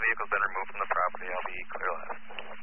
vehicle's been removed from the property. I'll be clear last.